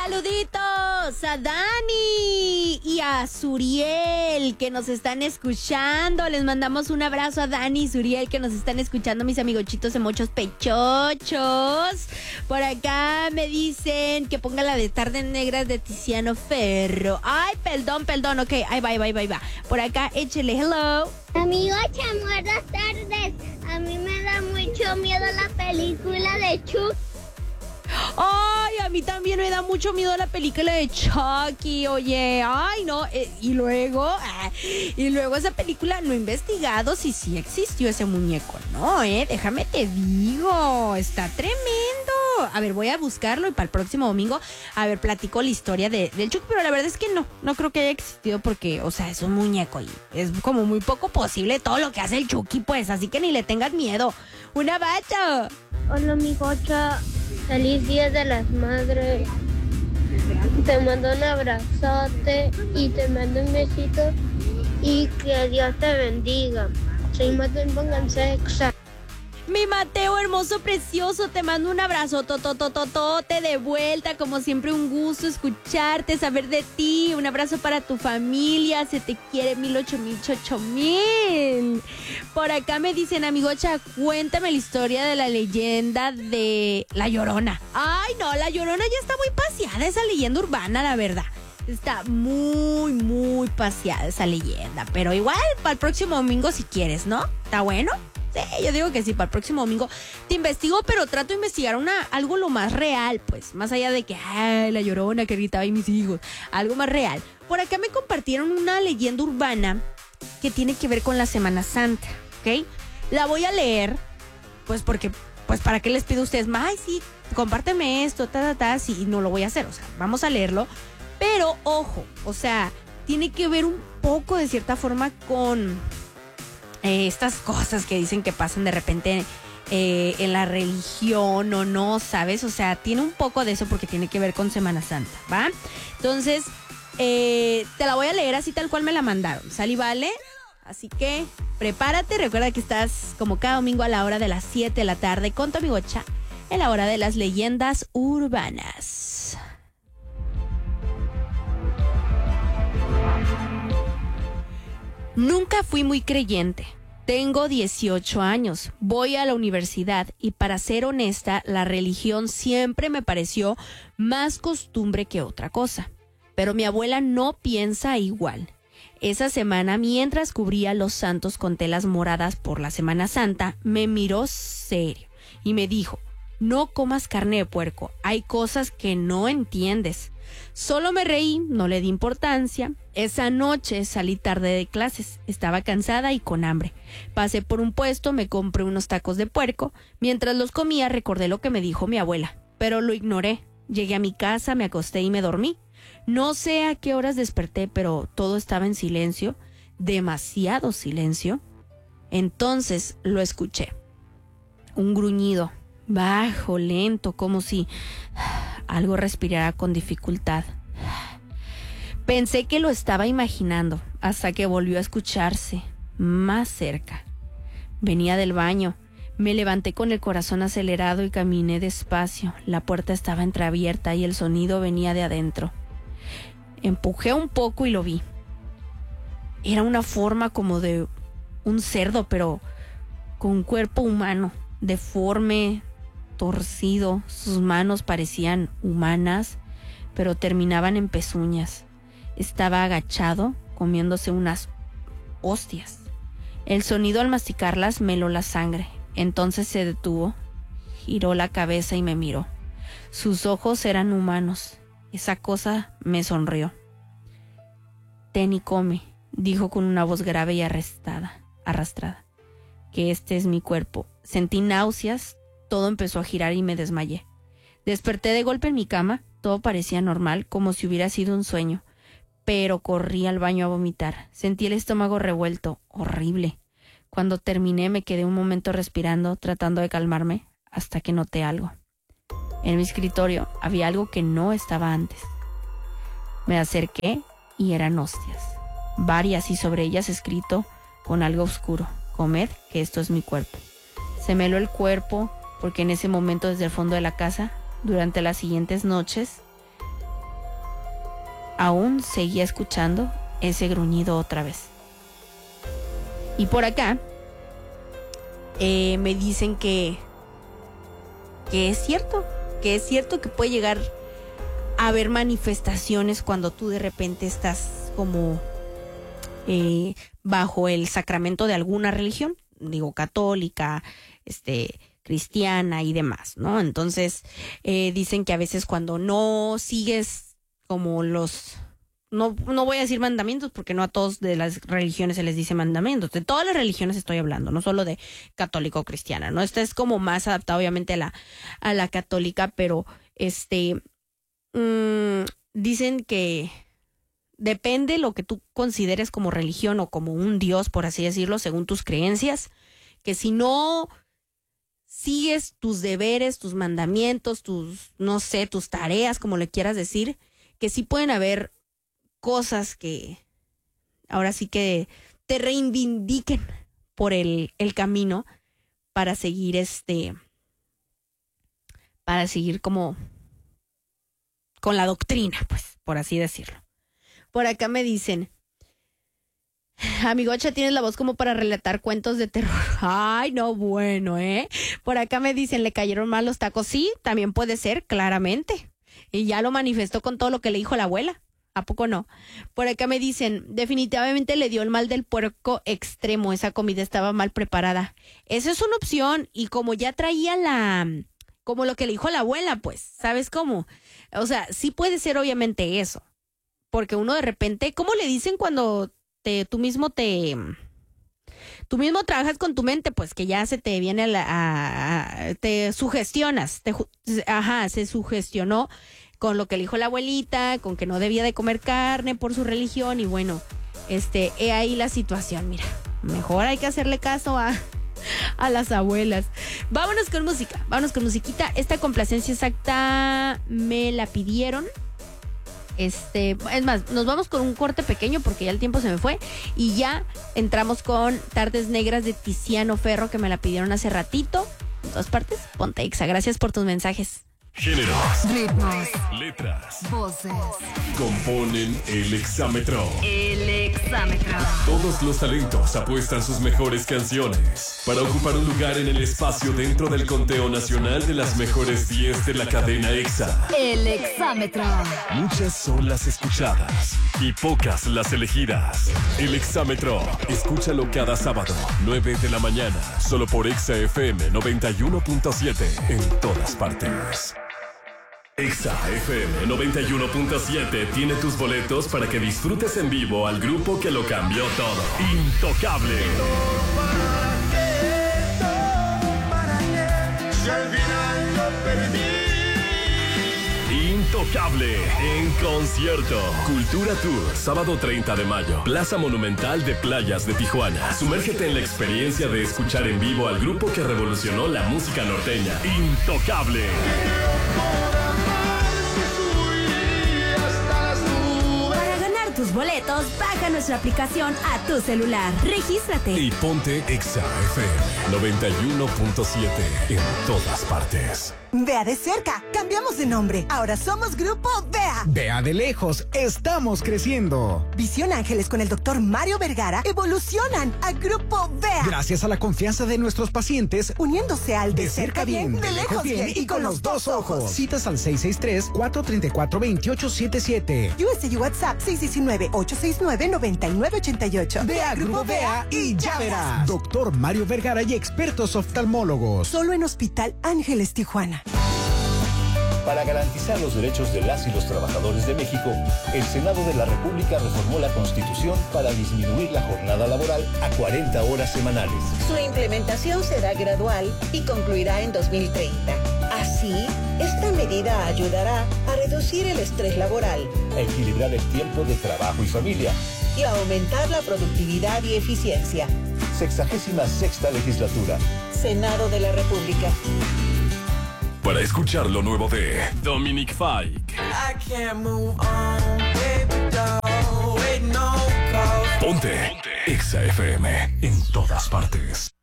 Saluditos a Dani y a Suriel que nos están escuchando. Les mandamos un abrazo a Dani y Suriel que nos están escuchando, mis amigochitos de muchos pechochos. Por acá me dicen que ponga la de Tardes Negras de Tiziano Ferro. Ay, perdón, ok, ahí va. Por acá, échele hello. Amigocha, buenas tardes. A mí me da mucho miedo la película de Chuck. Ay, a mí también me da mucho miedo la película de Chucky, oye, ay no, y luego esa película no he investigado si sí existió ese muñeco, no, déjame te digo, está tremendo. A ver, voy a buscarlo y para el próximo domingo, a ver, platico la historia del Chucky, pero la verdad es que no creo que haya existido porque, o sea, es un muñeco y es como muy poco posible todo lo que hace el Chucky, pues, así que ni le tengas miedo. ¡Una bacha! Hola, amigocha. Feliz Día de las Madres. Te mando un abrazote y te mando un besito y que Dios te bendiga. Soy Mateo, pónganse exa. Mi Mateo hermoso, precioso, te mando un abrazo totototote de vuelta, como siempre un gusto escucharte, saber de ti, un abrazo para tu familia, se te quiere 1000. Por acá me dicen, amigocha, cuéntame la historia de la leyenda de La Llorona. Ay no, La Llorona ya está muy paseada, esa leyenda urbana, la verdad. Está muy paseada esa leyenda, pero igual para el próximo domingo si quieres, ¿no? ¿Está bueno? Sí, yo digo que sí, para el próximo domingo te investigo, pero trato de investigar algo lo más real, pues, más allá de que, La Llorona que gritaba y mis hijos, algo más real. Por acá me compartieron una leyenda urbana que tiene que ver con la Semana Santa, ¿ok? La voy a leer, pues porque, pues para qué les pido a ustedes, ay, sí, compárteme esto, sí, y no lo voy a hacer, o sea, vamos a leerlo, pero ojo, o sea, tiene que ver un poco de cierta forma con estas cosas que dicen que pasan de repente en la religión o no, ¿sabes? O sea, tiene un poco de eso porque tiene que ver con Semana Santa, ¿va? Entonces, te la voy a leer así tal cual me la mandaron, ¿sale y vale? Así que prepárate, recuerda que estás como cada domingo a la hora de las 7 de la tarde con tu amigocha en la hora de las leyendas urbanas. Nunca fui muy creyente. Tengo 18 años, voy a la universidad y para ser honesta, la religión siempre me pareció más costumbre que otra cosa. Pero mi abuela no piensa igual. Esa semana, mientras cubría los santos con telas moradas por la Semana Santa, me miró serio y me dijo, no comas carne de puerco, hay cosas que no entiendes. Solo me reí, no le di importancia. Esa noche salí tarde de clases, estaba cansada y con hambre. Pasé por un puesto, me compré unos tacos de puerco. Mientras los comía recordé lo que me dijo mi abuela, pero lo ignoré. Llegué a mi casa, me acosté y me dormí. No sé a qué horas desperté, pero todo estaba en silencio, demasiado silencio. Entonces lo escuché. Un gruñido, bajo, lento, como si algo respirara con dificultad. Pensé que lo estaba imaginando, hasta que volvió a escucharse, más cerca. Venía del baño. Me levanté con el corazón acelerado y caminé despacio. La puerta estaba entreabierta y el sonido venía de adentro. Empujé un poco y lo vi. Era una forma como de un cerdo, pero con un cuerpo humano, deforme, torcido. Sus manos parecían humanas, pero terminaban en pezuñas. Estaba agachado, comiéndose unas hostias. El sonido al masticarlas me heló la sangre. Entonces se detuvo, giró la cabeza y me miró. Sus ojos eran humanos. Esa cosa me sonrió. Ten y come, dijo con una voz grave y arrastrada. Que este es mi cuerpo. Sentí náuseas, todo empezó a girar y me desmayé. Desperté de golpe en mi cama, todo parecía normal, como si hubiera sido un sueño. Pero corrí al baño a vomitar. Sentí el estómago revuelto, horrible. Cuando terminé me quedé un momento respirando, tratando de calmarme, hasta que noté algo. En mi escritorio había algo que no estaba antes. Me acerqué y eran hostias. Varias y sobre ellas escrito con algo oscuro. Comed, que esto es mi cuerpo. Se me heló el cuerpo porque en ese momento desde el fondo de la casa, durante las siguientes noches, aún seguía escuchando ese gruñido otra vez. Y por acá me dicen que es cierto que puede llegar a haber manifestaciones cuando tú de repente estás como bajo el sacramento de alguna religión, digo católica, cristiana y demás, ¿no? Entonces dicen que a veces cuando no sigues como no voy a decir mandamientos porque no a todos de las religiones se les dice mandamientos, de todas las religiones estoy hablando, no solo de católica o cristiana, ¿no? Esta es como más adaptado obviamente a la católica, pero dicen que depende lo que tú consideres como religión o como un dios, por así decirlo, según tus creencias, que si no sigues tus deberes, tus mandamientos, tus tareas, como le quieras decir, que sí pueden haber cosas que ahora sí que te reivindiquen por el camino para seguir como con la doctrina, pues, por así decirlo. Por acá me dicen, amigocha, tienes la voz como para relatar cuentos de terror. Ay, no, bueno, Por acá me dicen, ¿le cayeron mal los tacos? Sí, también puede ser, claramente. Y ya lo manifestó con todo lo que le dijo la abuela. ¿A poco no? Por acá me dicen, definitivamente le dio el mal del puerco extremo, esa comida estaba mal preparada. Esa es una opción, y como ya traía como lo que le dijo la abuela, pues, ¿sabes cómo? O sea, sí puede ser obviamente eso, porque uno de repente, ¿cómo le dicen cuando tú mismo trabajas con tu mente? Pues que ya se te viene te sugestionas, se sugestionó con lo que le dijo la abuelita, con que no debía de comer carne por su religión, y bueno, he ahí la situación, mira, mejor hay que hacerle caso a las abuelas. Vámonos con musiquita. Esta complacencia exacta me la pidieron. Es más, nos vamos con un corte pequeño porque ya el tiempo se me fue, y ya entramos con Tardes Negras de Tiziano Ferro, que me la pidieron hace ratito. En todas partes, ponte Exa. Gracias por tus mensajes. Géneros, ritmos, letras, voces componen el exámetro. El exámetro. Todos los talentos apuestan sus mejores canciones para ocupar un lugar en el espacio dentro del conteo nacional de las mejores 10 de la cadena Exa. El exámetro. Muchas son las escuchadas y pocas las elegidas. El exámetro, escúchalo cada sábado, 9 de la mañana, solo por Exa FM 91.7 en todas partes. Exa FM 91.7 tiene tus boletos para que disfrutes en vivo al grupo que lo cambió todo. Intocable. Si al final lo perdí. Intocable en concierto. Cultura Tour, sábado 30 de mayo, Plaza Monumental de Playas de Tijuana. Sumérgete en la experiencia de escuchar en vivo al grupo que revolucionó la música norteña. Intocable. Tus boletos, baja nuestra aplicación a tu celular. Regístrate. Y ponte Exa FM 91.7 en todas partes. Vea de cerca, cambiamos de nombre. Ahora somos Grupo Vea. Vea de lejos, estamos creciendo. Visión Ángeles con el doctor Mario Vergara evolucionan a Grupo Vea. Gracias a la confianza de nuestros pacientes, uniéndose al de cerca bien, de lejos bien y con los dos ojos. Citas al 663-434-2877. USA y WhatsApp 619-869-9988. Vea Grupo Vea y ya verás. Doctor Mario Vergara y expertos oftalmólogos. Solo en Hospital Ángeles Tijuana. Para garantizar los derechos de las y los trabajadores de México, el Senado de la República reformó la Constitución para disminuir la jornada laboral a 40 horas semanales. Su implementación será gradual y concluirá en 2030. Así, esta medida ayudará a reducir el estrés laboral, a equilibrar el tiempo de trabajo y familia y a aumentar la productividad y eficiencia. 66ª legislatura. Senado de la República. Para escuchar lo nuevo de Dominic Fike. Ponte Exa FM en todas partes.